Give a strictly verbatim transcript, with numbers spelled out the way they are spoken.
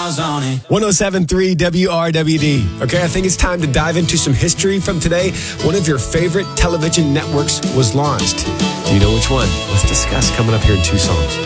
miles on it. one oh seven point three W R W D. Okay, I think it's time to dive into some history from today. One of your favorite television networks was launched. Do you know which one? Let's discuss coming up here in two songs.